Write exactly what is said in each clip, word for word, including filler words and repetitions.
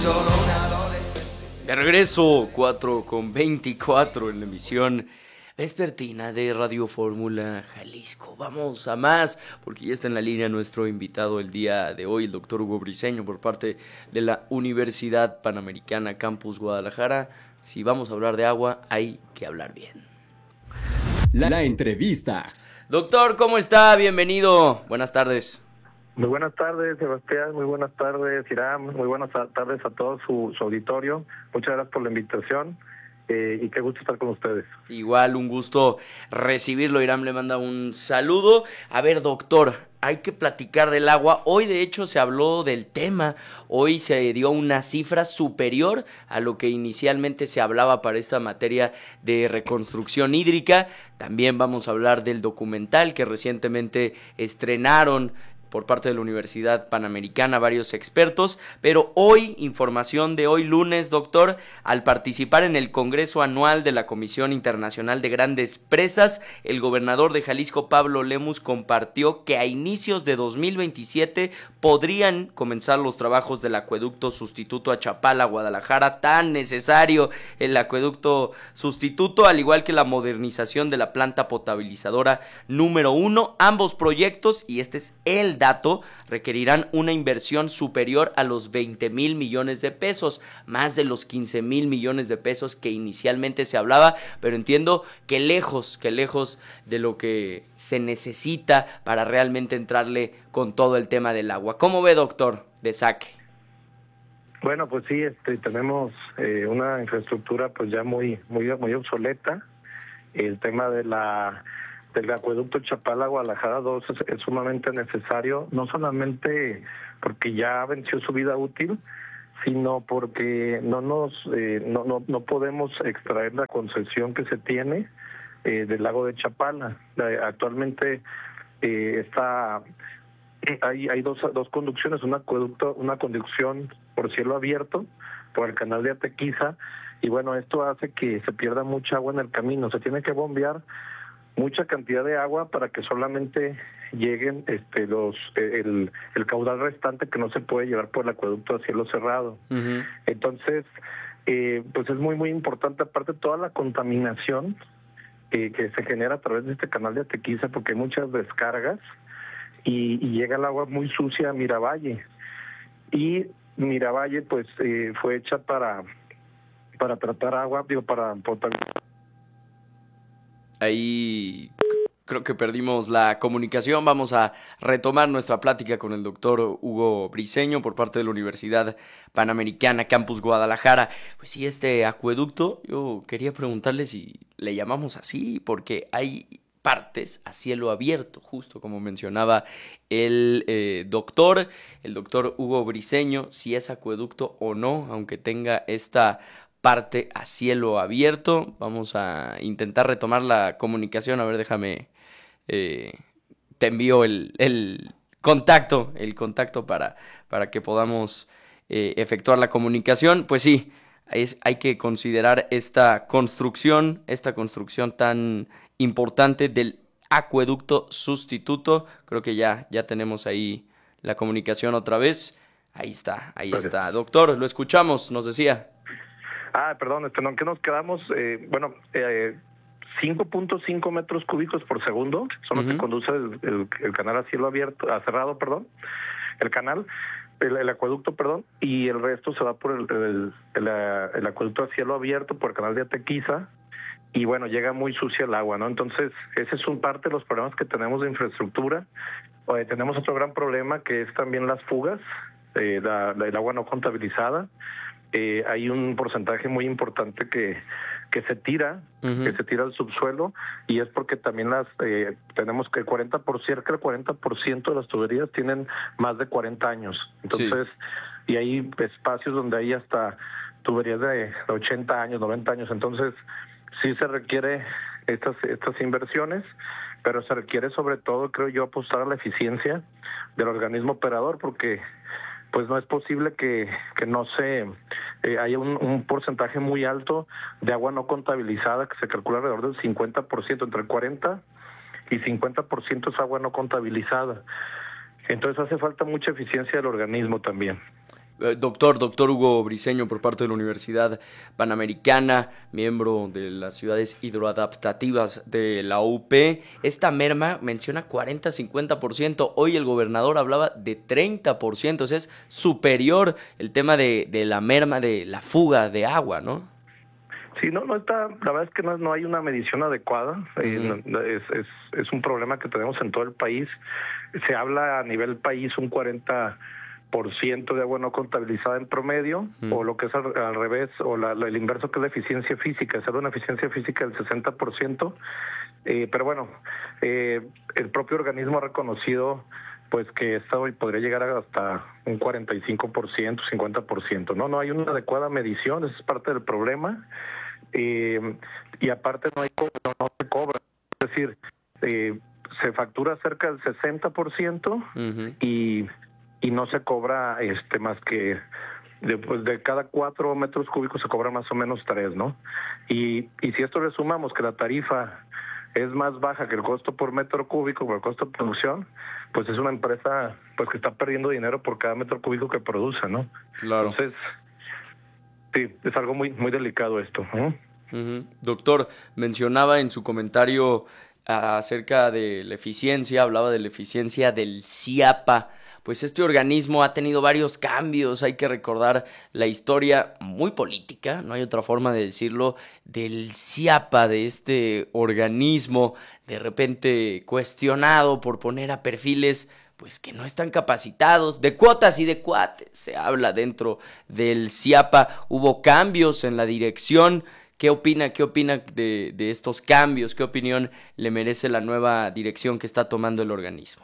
solo un adolescente. De regreso, cuatro con veinticuatro en la emisión vespertina de Radio Fórmula Jalisco. Vamos a más, porque ya está en la línea nuestro invitado el día de hoy, el doctor Hugo Briceño, por parte de la Universidad Panamericana Campus Guadalajara. Si vamos a hablar de agua, hay que hablar bien. La, la entrevista. Doctor, ¿cómo está? Bienvenido. Buenas tardes. Muy buenas tardes, Sebastián. Muy buenas tardes, Irán. Muy buenas tardes a todo su, su auditorio. Muchas gracias por la invitación eh, y qué gusto estar con ustedes. Igual, un gusto recibirlo. Irán le manda un saludo. A ver, doctor, hay que platicar del agua. Hoy, de hecho, se habló del tema. Hoy se dio una cifra superior a lo que inicialmente se hablaba para esta materia de reconstrucción hídrica. También vamos a hablar del documental que recientemente estrenaron por parte de la Universidad Panamericana, varios expertos, pero hoy, información de hoy lunes, doctor, al participar en el Congreso Anual de la Comisión Internacional de Grandes Presas, el gobernador de Jalisco, Pablo Lemus, compartió que a inicios de dos mil veintisiete podrían comenzar los trabajos del acueducto sustituto a Chapala, Guadalajara, tan necesario el acueducto sustituto, al igual que la modernización de la planta potabilizadora número uno, ambos proyectos, y este es el dato, requerirán una inversión superior a los veinte mil millones de pesos, más de los quince mil millones de pesos que inicialmente se hablaba, pero entiendo que lejos, que lejos de lo que se necesita para realmente entrarle con todo el tema del agua. ¿Cómo ve, doctor, de saque? Bueno, pues sí, este, tenemos eh, una infraestructura pues ya muy, muy, muy obsoleta. El tema de la del acueducto Chapala-Guadalajara dos es, es sumamente necesario, no solamente porque ya venció su vida útil, sino porque no nos eh, no, no no podemos extraer la concesión que se tiene eh, del lago de Chapala. Eh, actualmente eh, está hay hay dos dos conducciones, un acueducto, una conducción por cielo abierto por el canal de Atequiza, y bueno, esto hace que se pierda mucha agua en el camino. Se tiene que bombear mucha cantidad de agua para que solamente lleguen este los el, el caudal restante que no se puede llevar por el acueducto a cielo cerrado. Uh-huh. Entonces, eh, pues es muy muy importante, aparte toda la contaminación eh, que se genera a través de este canal de Atequiza, porque hay muchas descargas y, y llega el agua muy sucia a Miravalle. Y Miravalle pues eh, fue hecha para para tratar agua, digo, para potabilizar. Ahí creo que perdimos la comunicación. Vamos a retomar nuestra plática con el doctor Hugo Briceño por parte de la Universidad Panamericana Campus Guadalajara. Pues sí, este acueducto, yo quería preguntarle si le llamamos así, porque hay partes a cielo abierto, justo como mencionaba el eh, doctor, el doctor Hugo Briceño, si es acueducto o no, aunque tenga esta parte a cielo abierto. Vamos a intentar retomar la comunicación. A ver, déjame, eh, te envío el, el contacto, el contacto para, para que podamos eh, efectuar la comunicación. Pues sí, es, hay que considerar esta construcción, esta construcción tan importante del acueducto sustituto. Creo que ya, ya tenemos ahí la comunicación otra vez. Ahí está, ahí Gracias. está. Doctor, lo escuchamos, nos decía. Ah, perdón, este, ¿en qué nos quedamos? Eh, bueno, eh, cinco punto cinco metros cúbicos por segundo son uh-huh. los que conduce el, el, el canal a cielo abierto, a cerrado, perdón, el canal, el, el acueducto, perdón, y el resto se va por el, el, el, el acueducto a cielo abierto por el canal de Atequiza, y bueno, llega muy sucia el agua, ¿no? Entonces, ese es un parte de los problemas que tenemos de infraestructura. Eh, tenemos otro gran problema que es también las fugas, eh, la, la, el agua no contabilizada. Eh, hay un porcentaje muy importante que que se tira, uh-huh. que se tira al subsuelo, y es porque también las eh, tenemos que el cuarenta por ciento, cerca del cuarenta por ciento de las tuberías tienen más de cuarenta años. Entonces, sí. Y hay espacios donde hay hasta tuberías de ochenta años, noventa años. Entonces, sí se requiere estas estas inversiones, pero se requiere sobre todo, creo yo, apostar a la eficiencia del organismo operador, porque pues no es posible que, que no se eh, haya un, un porcentaje muy alto de agua no contabilizada, que se calcula alrededor del cincuenta por ciento, entre el cuarenta y cincuenta por ciento es agua no contabilizada. Entonces hace falta mucha eficiencia del organismo también. Eh, doctor, doctor Hugo Briceño, por parte de la Universidad Panamericana, miembro de las ciudades hidroadaptativas de la U P. Esta merma menciona cuarenta a cincuenta por ciento. Hoy el gobernador hablaba de treinta por ciento. O sea, es superior el tema de, de la merma, de la fuga de agua, ¿no? Sí, no, no está, la verdad es que no, no hay una medición adecuada, uh-huh. eh, es, es, es un problema que tenemos en todo el país. Se habla a nivel país un cuarenta por ciento de agua no contabilizada en promedio, uh-huh. o lo que es al, al revés, o la, la, el inverso, que es la eficiencia física, es una eficiencia física del sesenta por ciento, eh, pero bueno, eh, el propio organismo ha reconocido pues que esto hoy podría llegar hasta un cuarenta y cinco por ciento, cincuenta por ciento, ¿no? No hay una adecuada medición, eso es parte del problema. Eh, y aparte no hay no, no se cobra, es decir, eh, se factura cerca del sesenta por ciento uh-huh. y, y no se cobra este más que de, pues de cada cuatro metros cúbicos se cobra más o menos tres, ¿no? Y, y si esto le sumamos que la tarifa es más baja que el costo por metro cúbico, por el costo de producción, pues es una empresa pues que está perdiendo dinero por cada metro cúbico que produce, ¿no? Claro. Entonces, sí, es algo muy muy delicado esto, ¿no? Uh-huh. Doctor, mencionaba en su comentario acerca de la eficiencia, hablaba de la eficiencia del CIAPA. Pues este organismo ha tenido varios cambios, hay que recordar la historia muy política, no hay otra forma de decirlo, del CIAPA, de este organismo de repente cuestionado por poner a perfiles pues que no están capacitados, de cuotas y de cuates, se habla dentro del CIAPA. Hubo cambios en la dirección. ¿Qué opina, qué opina de, de estos cambios? ¿Qué opinión le merece la nueva dirección que está tomando el organismo?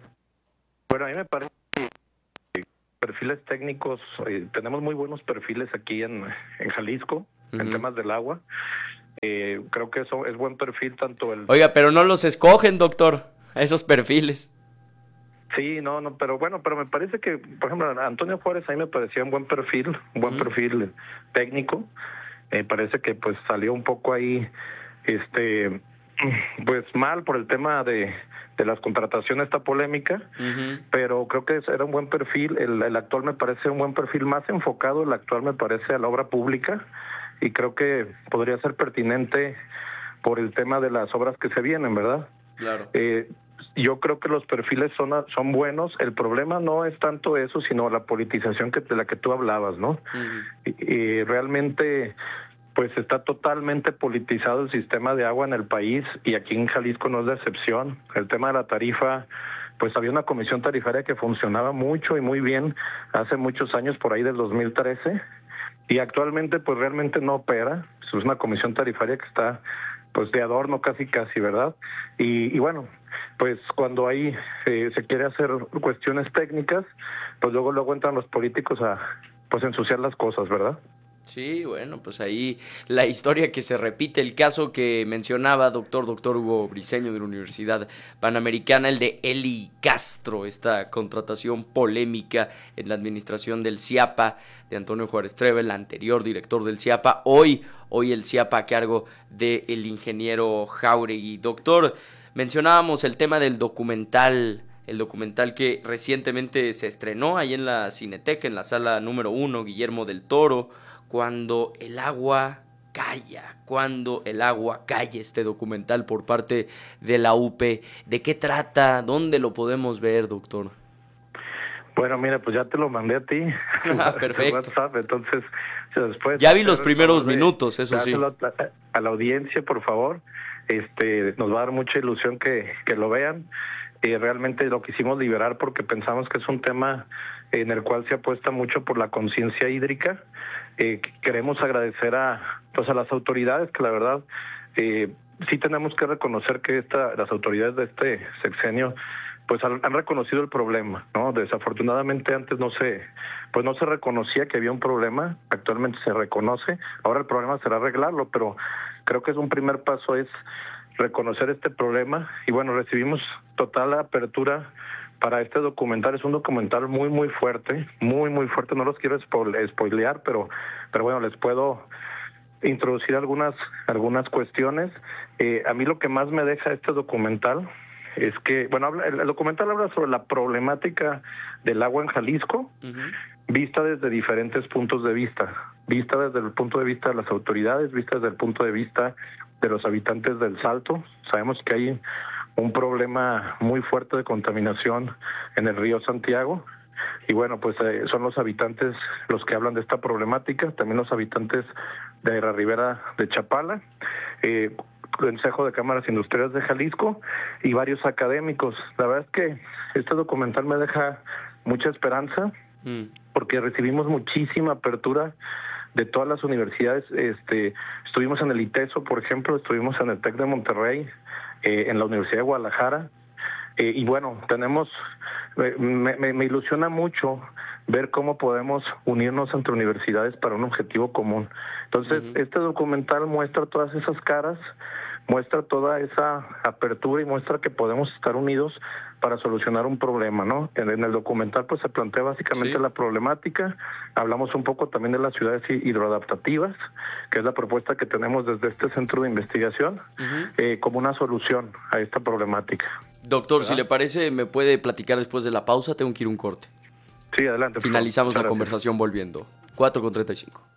Bueno, a mí me parece que perfiles técnicos, eh, tenemos muy buenos perfiles aquí en, en Jalisco, uh-huh. en temas del agua. Eh, creo que eso es buen perfil tanto el... Oiga, pero no los escogen, doctor, a esos perfiles. Sí, no, no, pero bueno, pero me parece que, por ejemplo, Antonio Juárez a mí me parecía un buen perfil, un buen uh-huh. perfil técnico. Me eh, parece que pues salió un poco ahí, este, pues mal por el tema de, de las contrataciones, esta polémica, uh-huh. pero creo que era un buen perfil. El, el actual me parece un buen perfil más enfocado, el actual me parece a la obra pública, y creo que podría ser pertinente por el tema de las obras que se vienen, ¿verdad? Claro. Eh, yo creo que los perfiles son son buenos. El problema no es tanto eso, sino la politización que de la que tú hablabas, ¿no? Uh-huh. Y, y realmente pues está totalmente politizado el sistema de agua en el país, y aquí en Jalisco no es la excepción. El tema de la tarifa, pues había una comisión tarifaria que funcionaba mucho y muy bien hace muchos años, por ahí del dos mil trece, y actualmente pues realmente no opera. Es una comisión tarifaria que está pues de adorno casi casi, ¿verdad? Y, y bueno, pues cuando ahí eh, se quiere hacer cuestiones técnicas, pues luego luego entran los políticos a pues ensuciar las cosas, ¿verdad? Sí, bueno, pues ahí la historia que se repite, el caso que mencionaba doctor, doctor Hugo Briceño de la Universidad Panamericana, el de Eli Castro, esta contratación polémica en la administración del CIAPA de Antonio Juárez Treva, el anterior director del CIAPA, hoy, hoy el CIAPA a cargo del ingeniero Jáuregui. Doctor, mencionábamos el tema del documental, el documental que recientemente se estrenó ahí en la Cineteca, en la sala número uno, Guillermo del Toro, Cuando el agua calla, cuando el agua calla, este documental por parte de la U P. ¿De qué trata? ¿Dónde lo podemos ver, doctor? Bueno, mira, pues ya te lo mandé a ti. Ah, perfecto. WhatsApp, entonces, después ya vi los primeros minutos, eso sí. A, a la audiencia, por favor. Este, nos va a dar mucha ilusión que, que lo vean. Eh, realmente lo quisimos liberar porque pensamos que es un tema en el cual se apuesta mucho por la conciencia hídrica. Eh, queremos agradecer a, pues a las autoridades que la verdad eh, sí tenemos que reconocer que esta, las autoridades de este sexenio pues han, han reconocido el problema, ¿no? Desafortunadamente antes no se pues no se reconocía que había un problema, actualmente se reconoce. Ahora el problema será arreglarlo, pero creo que es un primer paso es reconocer este problema, y bueno, recibimos total apertura para este documental. Es un documental muy muy fuerte, muy muy fuerte, no los quiero spoilear, pero pero bueno, les puedo introducir algunas algunas cuestiones. Eh, a mí lo que más me deja este documental es que, bueno, habla, el, el documental habla sobre la problemática del agua en Jalisco, uh-huh. vista desde diferentes puntos de vista, vista desde el punto de vista de las autoridades, vista desde el punto de vista de los habitantes del Salto. Sabemos que hay un problema muy fuerte de contaminación en el río Santiago, y bueno, pues eh, son los habitantes los que hablan de esta problemática, también los habitantes de la ribera de Chapala, eh, Consejo de Cámaras Industriales de Jalisco y varios académicos. La verdad es que este documental me deja mucha esperanza, mm. porque recibimos muchísima apertura de todas las universidades. Este, estuvimos en el ITESO, por ejemplo, estuvimos en el TEC de Monterrey, eh, en la Universidad de Guadalajara, eh, y bueno, tenemos, eh, me, me, me ilusiona mucho ver cómo podemos unirnos entre universidades para un objetivo común. Entonces, uh-huh. este documental muestra todas esas caras, muestra toda esa apertura y muestra que podemos estar unidos para solucionar un problema, ¿no? En, en el documental pues se plantea básicamente sí. la problemática, hablamos un poco también de las ciudades hidroadaptativas, que es la propuesta que tenemos desde este centro de investigación, uh-huh. eh, como una solución a esta problemática. Doctor, ¿verdad? Si le parece, me puede platicar después de la pausa, tengo que ir a un corte. Sí, adelante. Finalizamos la conversación volviendo. cuatro con treinta y cinco.